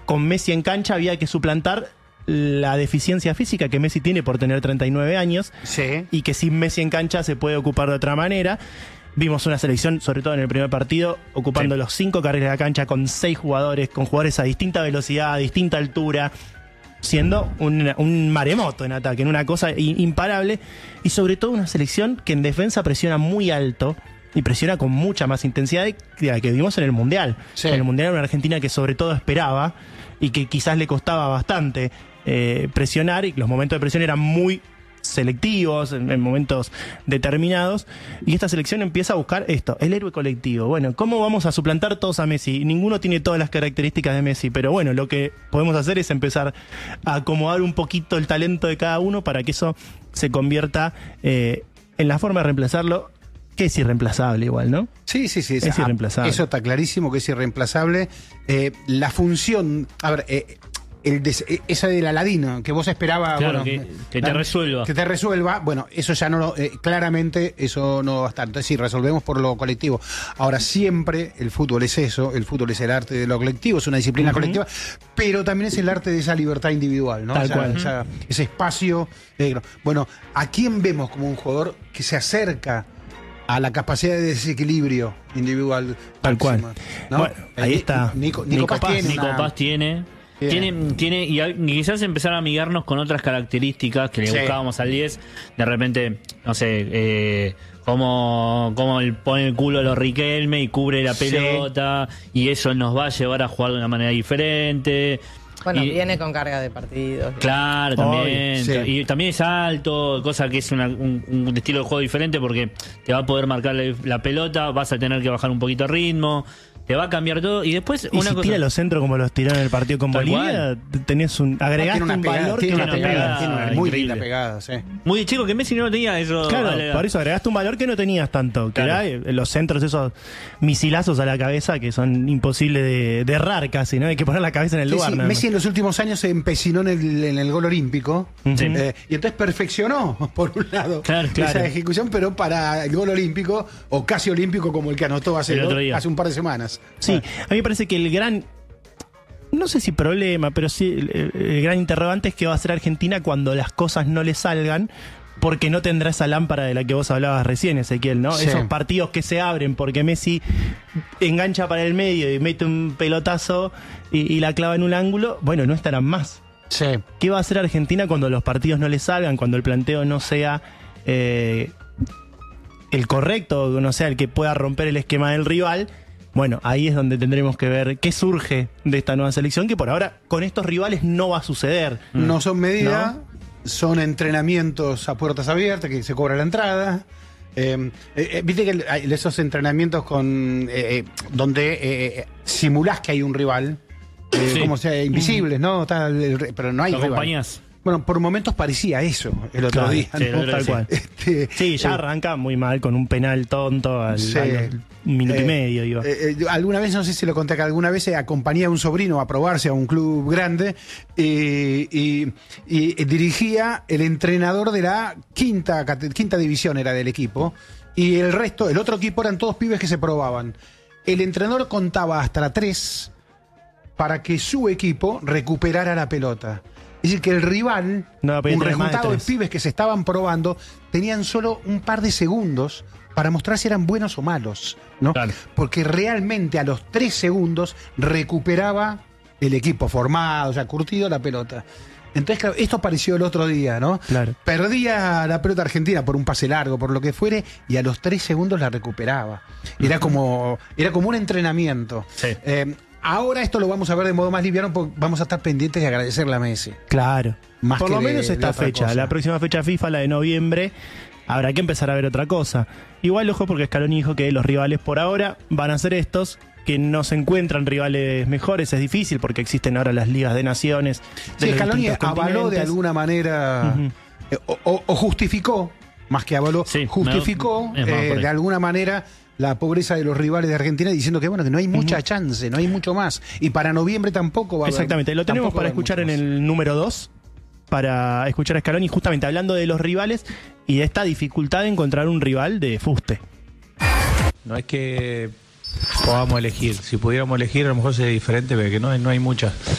con Messi en cancha había que suplantar la deficiencia física que Messi tiene por tener 39 años, Sí. y que sin Messi en cancha se puede ocupar de otra manera. Vimos una selección, sobre todo en el primer partido, ocupando los 5 carriles de la cancha con 6 jugadores, con jugadores a distinta velocidad, a distinta altura, siendo un maremoto en ataque, en una cosa imparable, y sobre todo una selección que en defensa presiona muy alto y presiona con mucha más intensidad de la que vimos en el Mundial. Sí. En el Mundial era una Argentina que sobre todo esperaba y que quizás le costaba bastante presionar, y los momentos de presión eran muy selectivos en momentos determinados, y esta selección empieza a buscar esto, el héroe colectivo. Bueno, ¿cómo vamos a suplantar todos a Messi? Ninguno tiene todas las características de Messi, pero bueno, lo que podemos hacer es empezar a acomodar un poquito el talento de cada uno para que eso se convierta en la forma de reemplazarlo, que es irreemplazable igual, ¿no? Sí. Es irreemplazable. Eso está clarísimo que es irreemplazable. La función... A ver, esa del Aladino que vos esperabas, Claro, bueno, que te resuelva. Que te resuelva, bueno, eso ya no claramente eso no va a estar. Entonces sí, resolvemos por lo colectivo. Ahora, siempre el fútbol es eso, el fútbol es el arte de lo colectivo, es una disciplina colectiva, pero también es el arte de esa libertad individual, ¿no? Tal cual. Ese espacio. Bueno, ¿a quién vemos como un jugador que se acerca a la capacidad de desequilibrio individual? Tal cual. ¿No? Bueno, ahí está. Nico Paz tiene Nico una- Paz tiene. Bien. Tiene y quizás empezar a amigarnos con otras características que le Sí. buscábamos al 10. De repente, no sé, cómo él pone el culo a los Riquelme y cubre la Sí. pelota, y eso nos va a llevar a jugar de una manera diferente. Bueno, Y- viene con carga de partidos. Claro, también. Sí. Y también es alto, cosa que es un estilo de juego diferente, porque te va a poder marcar la pelota, vas a tener que bajar un poquito el ritmo, te va a cambiar todo. Y después Y una si cosa... tira los centros como los tiró en el partido con Tal Bolivia, tenés agregaste un valor que tiene no una tenías. pegada, tiene una muy increíble. linda pegada, sí. Muy chico, que Messi no tenía eso. Claro, Vale, por eso agregaste un valor que no tenías tanto, que Claro. era los centros, esos misilazos a la cabeza que son imposibles de errar casi, ¿no? Hay que poner la cabeza en el Sí, lugar. sí, nada más. Messi en los últimos años se empecinó en el gol olímpico, Sí. y entonces perfeccionó, por un lado, Claro. esa ejecución, pero para el gol olímpico, o casi olímpico como el que anotó hace El otro día. un par de semanas. Sí, a mí me parece que el gran, no sé si problema, pero sí el gran interrogante es qué va a hacer Argentina cuando las cosas no le salgan, porque no tendrá esa lámpara de la que vos hablabas recién, Ezequiel, ¿no? Sí. Esos partidos que se abren porque Messi engancha para el medio y mete un pelotazo y la clava en un ángulo, bueno, no estarán más. Sí. ¿Qué va a hacer Argentina cuando los partidos no le salgan, cuando el planteo no sea el correcto, no sea el que pueda romper el esquema del rival? Bueno, ahí es donde tendremos que ver qué surge de esta nueva selección, que por ahora con estos rivales no va a suceder. No son medidas, son entrenamientos a puertas abiertas, que se cobra la entrada. Viste que hay esos entrenamientos donde simulás que hay un rival, Sí. como sea, invisibles, ¿no? Pero no hay Lo rival. acompañás. Bueno, por momentos parecía eso el otro Claro, día. sí, el ¿no? otro Tal día, cual. Sí, Ya arranca muy mal con un penal tonto al Sí. un minuto y medio. Iba. Alguna vez, no sé si lo conté acá, alguna vez acompañé a un sobrino a probarse a un club grande y dirigía el entrenador de la quinta división era del equipo, y el otro equipo eran todos pibes que se probaban. El entrenador contaba hasta 3 para que su equipo recuperara la pelota. Es decir, que el rival, No va a pedir un tres más de resultado de 3. pibes que se estaban probando, tenían solo un par de segundos para mostrar si eran buenos o malos, ¿no? Claro. Porque realmente a los 3 segundos recuperaba el equipo formado, o sea, curtido la pelota. Entonces, claro, esto apareció el otro día, ¿no? Claro. Perdía la pelota argentina por un pase largo, por lo que fuere, y a los 3 segundos la recuperaba. Era como un entrenamiento. Sí. Ahora esto lo vamos a ver de modo más liviano, porque vamos a estar pendientes de agradecerle a Messi. Claro. Más Por que lo de- menos de esta otra fecha, cosa. la próxima fecha FIFA, la de noviembre, habrá que empezar a ver otra cosa. Igual, ojo, porque Scaloni dijo que los rivales por ahora van a ser estos, que no se encuentran rivales mejores. Es difícil porque existen ahora las ligas de naciones. de Sí, los Scaloni distintos avaló de continentes. alguna manera, o justificó, más que avaló, Sí, justificó es más por ahí. de alguna manera la pobreza de los rivales de Argentina, diciendo que bueno, que no hay mucha chance, no hay mucho más. Y para noviembre tampoco va a haber. Exactamente, lo tenemos tampoco para va a haber escuchar en mucho más. el número 2, para escuchar a Scaloni justamente hablando de los rivales y de esta dificultad de encontrar un rival de fuste. No es que podamos elegir. Si pudiéramos elegir, a lo mejor sería diferente, pero que no hay muchas.